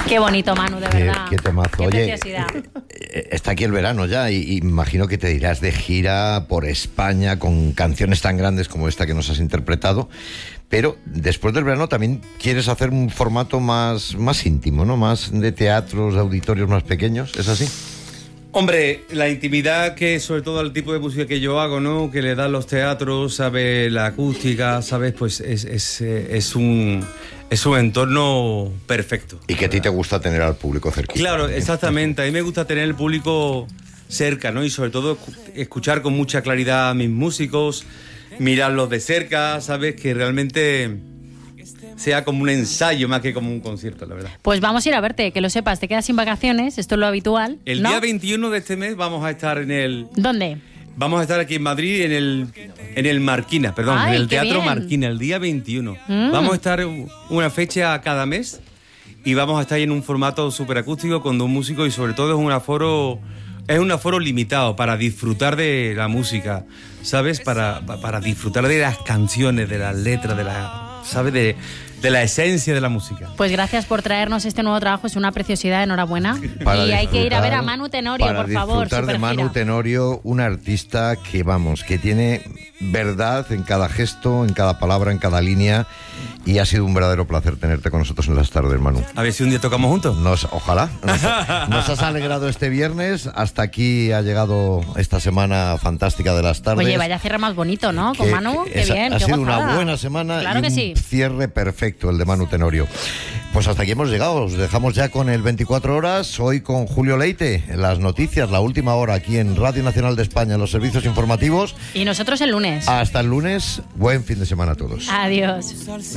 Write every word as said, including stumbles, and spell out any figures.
Qué bonito, Manu, de verdad. Qué, qué temazo. Qué Oye, preciosidad. eh, está aquí el verano ya y, y imagino que te irás de gira por España con canciones tan grandes como esta que nos has interpretado. Pero después del verano también quieres hacer un formato más, más íntimo, ¿no? Más de teatros, de auditorios más pequeños, ¿es así? Hombre, la intimidad que sobre todo al tipo de música que yo hago, ¿no? Que le dan los teatros, ¿sabes? La acústica, ¿sabes? Pues es, es, es un es un entorno perfecto. Y que a ti te gusta tener al público cerca. Claro, exactamente. A mí me gusta tener el público cerca, ¿no? Y sobre todo escuchar con mucha claridad a mis músicos, mirarlos de cerca, ¿sabes? Que realmente sea como un ensayo más que como un concierto, la verdad. Pues vamos a ir a verte, que lo sepas, te quedas sin vacaciones, esto es lo habitual, El ¿no? día veintiuno de este mes vamos a estar en el... ¿Dónde? Vamos a estar aquí en Madrid, en el en el Marquina, perdón, Ay, en el qué Teatro bien. Marquina, el día veintiuno. Mm. Vamos a estar una fecha cada mes y vamos a estar en un formato súper acústico con dos músicos y sobre todo es un aforo... Es un aforo limitado para disfrutar de la música, ¿sabes? Para, para disfrutar de las canciones, de las letras, de la, ¿sabes? De, de la esencia de la música. Pues gracias por traernos este nuevo trabajo, es una preciosidad, enhorabuena. Para y hay que ir a ver a disfrutar- Manu Tenorio, para por favor. disfrutar de supergira. Manu Tenorio, un artista que, vamos, que tiene verdad en cada gesto, en cada palabra, en cada línea, y ha sido un verdadero placer tenerte con nosotros en las tardes, Manu. A ver si un día tocamos juntos. Nos, ojalá. Nos, nos has alegrado este viernes. Hasta aquí ha llegado esta semana fantástica de las tardes. Oye, vaya cierre más bonito, ¿no? Con Que- Manu, que qué es- bien, Ha qué sido gozada. una buena semana Claro y que un sí. cierre perfecto el de Manu Tenorio. Pues hasta aquí hemos llegado. Os dejamos ya con el veinticuatro horas. Hoy con Julio Leite, en las noticias, la última hora aquí en Radio Nacional de España, en los servicios informativos. Y nosotros el lunes. Hasta el lunes. Buen fin de semana a todos. Adiós.